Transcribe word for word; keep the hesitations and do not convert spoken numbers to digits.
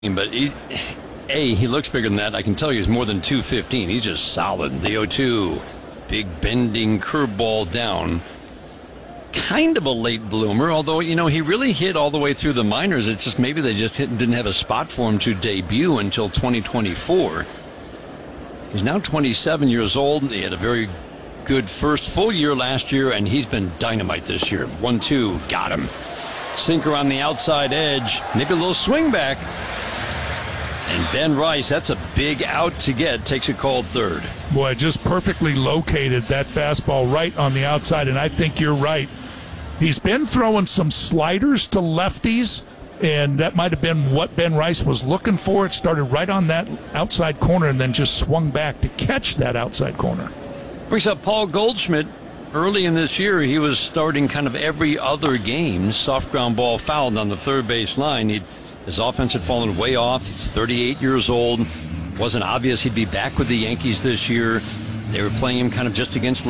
But he, A, he looks bigger than that. I can tell you he's more than two fifteen. He's just solid. The oh two, big bending curveball down. Kind of a late bloomer, although, you know, he really hit all the way through the minors. It's just maybe they just hit, didn't have a spot for him to debut until twenty twenty-four. He's now twenty-seven years old. He had a very good first full year last year, and he's been dynamite this year. one two, got him. Sinker on the outside edge. Maybe a little swing back. And Ben Rice, that's a big out to get, takes it called third. Boy, just perfectly located that fastball right on the outside, and I think you're right. He's been throwing some sliders to lefties, and that might have been what Ben Rice was looking for. It started right on that outside corner and then just swung back to catch that outside corner. Brings up Paul Goldschmidt. Early in this year, he was starting kind of every other game. Soft ground ball fouled on the third base line. He'd, his offense had fallen way off. He's thirty-eight years old. Wasn't obvious he'd be back with the Yankees this year. They were playing him kind of just against